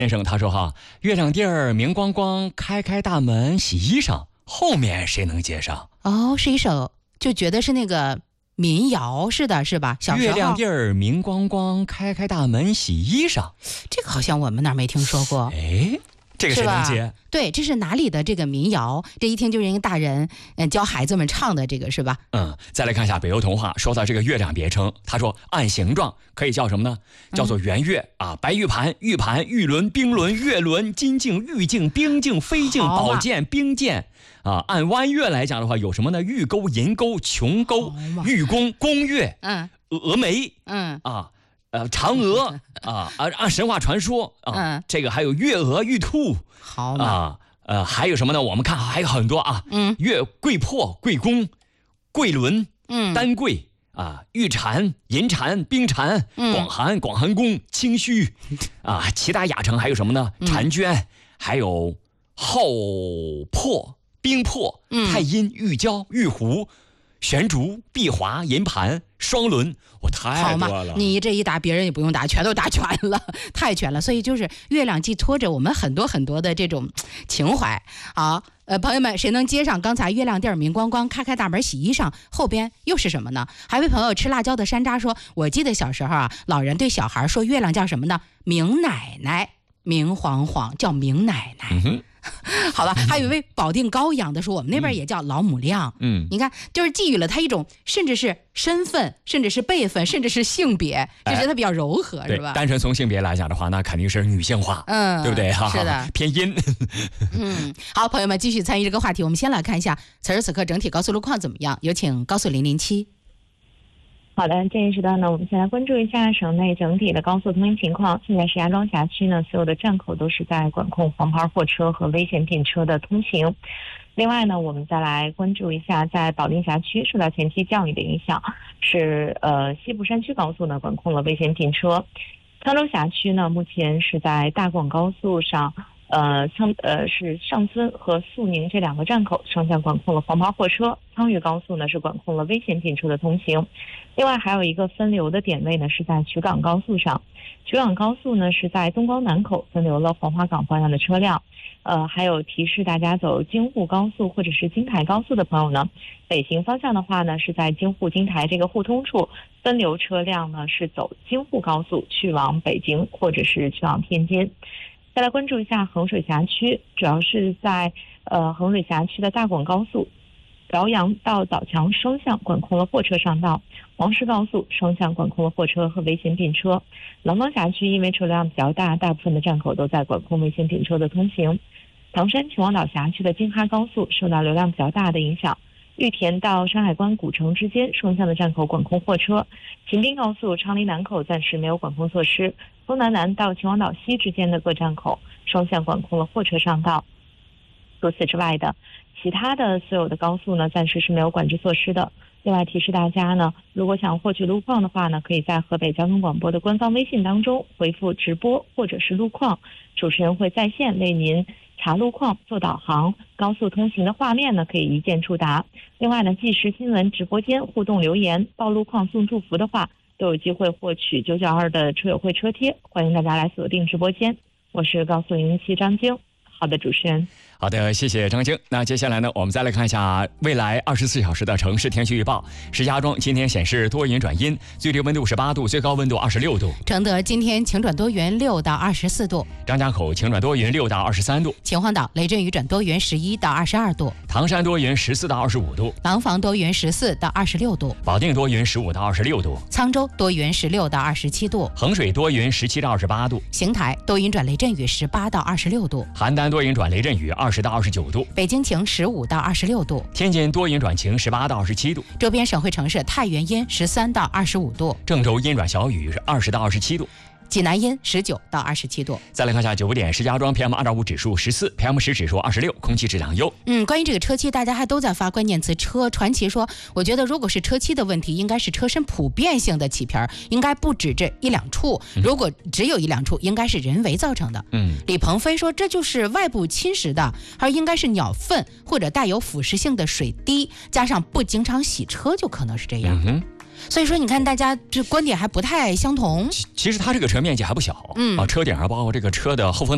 先生他说哈，月亮地儿明光光，开开大门洗衣裳，后面谁能接上？ 哦，是一首就觉得是那个民谣似的，是吧？小时候月亮地儿明光光，开开大门洗衣裳， 这个好像我们那儿没听说过。 哎，这个谁能接？ 对，这是哪里的这个民谣？这一听就是人家大人教孩子们唱的，这个是吧？ 再来看一下北欧童话，说到这个月亮别称，他说按形状可以叫什么呢？叫做圆月啊，白玉盘、玉盘、玉轮、冰轮、月轮、金镜、玉镜、冰镜、飞镜、宝剑、冰剑。按弯月来讲的话，有什么呢？玉钩、银钩、琼钩、玉弓、宫月、峨眉，嫦娥按神话传说这个还有月娥、玉兔， 好嘛还有什么呢？我们看还有很多月桂破、桂宫、桂轮、丹桂玉蝉、银蝉、冰蝉、广寒、广寒宫、清虚其他雅称还有什么呢？婵娟，还有浩破、冰破、太阴、玉娇、玉壶、悬竹、碧华、银盘、双轮，我太多了。 你这一答，别人也不用答，全都答全了，太全了。所以就是月亮寄托着我们很多很多的这种情怀。好，朋友们，谁能接上刚才月亮地儿明光光，开开大门洗衣裳，后边又是什么呢？还有位朋友吃辣椒的山楂说，我记得小时候老人对小孩说月亮叫什么呢？明奶奶，明晃晃叫明奶奶。好吧，还有一位保定高阳的说，我们那边也叫老母亮。你看，就是寄予了他一种，甚至是身份，甚至是辈分，甚至是性别，就觉得比较柔和，是吧？ 单纯从性别来讲的话，那肯定是女性化，对不对？ 是的， 偏阴。 好，朋友们继续参与这个话题，我们先来看一下此时此刻整体高速路况怎么样？有请高速007。 好的，这一时段呢，我们先来关注一下省内整体的高速通行情况。现在石家庄辖区呢，所有的站口都是在管控黄牌货车和危险品车的通行。另外呢，我们再来关注一下，在保定辖区受到前期降雨的影响，是西部山区高速呢管控了危险品车。沧州辖区呢，目前是在大广高速上。是上村和肃宁这两个站口双向管控了黄牌货车，沧渝高速呢是管控了危险品车的通行。另外还有一个分流的点位呢是在衢港高速上，衢港高速呢是在东光南口分流了黄花岗方向的车辆。还有提示大家走京沪高速或者是京台高速的朋友呢，北行方向的话呢是在京沪京台这个互通处分流车辆呢是走京沪高速去往北京或者是去往天津。再来关注一下衡水辖区，主要是在衡水辖区的大广高速辽阳到枣强双向管控了货车上道，黄石高速双向管控了货车和危险品车。廊坊辖区因为车辆比较大，大部分的站口都在管控危险品车的通行。唐山秦皇岛辖区的京哈高速受到流量比较大的影响，玉田到山海关古城之间双向的站口管控货车。秦滨高速昌黎南口暂时没有管控措施，东南南到秦皇岛西之间的各站口双向管控了货车上道。除此之外的其他的所有的高速呢，暂时是没有管制措施的。另外提示大家呢，如果想获取路况的话呢，可以在河北交通广播的官方微信当中回复直播或者是路况，主持人会在线为您查路况做导航，高速通行的画面呢可以一键触达。另外呢，即时新闻直播间互动留言报路况送祝福的话，都有机会获取992的车友会车贴，欢迎大家来锁定直播间。我是高速007张晶。好的，主持人。 好的，谢谢张晶。那接下来呢，我们再来看一下未来24小时的城市天气预报。石家庄今天显示多云转阴，最低温度18度，最高温度26度。 承德今天晴转多云，6到24度。 张家口晴转多云，6到23度。 秦皇岛雷阵雨转多云，11到22度。 唐山多云，14到25度。 廊坊多云，14到26度。 保定多云，15到26度。 沧州多云，16到27度。 衡水多云，17到28度。 邢台多云转雷阵雨，18到26度。 邯郸多云转雷阵雨，20到29度。 北京晴，15到26度。 天津多云转晴，18到27度。 周边省会城市太原阴，13到25度。 郑州阴转小雨，是20到27度。 济南阴19到27度。 再来看一下9点，石家庄 PM2.5 指数14，PM10指数26，空气质量优。 关于这个车漆，大家还都在发关键词车。传奇说，我觉得如果是车漆的问题，应该是车身普遍性的起皮儿，应该不止这1-2处。如果只有1-2处，应该是人为造成的。李鹏飞说，这就是外部侵蚀的，而应该是鸟粪或者带有腐蚀性的水滴，加上不经常洗车，就可能是这样。所以说你看大家这观点还不太相同。 其实它这个车面积还不小，车顶上包括这个车的后风挡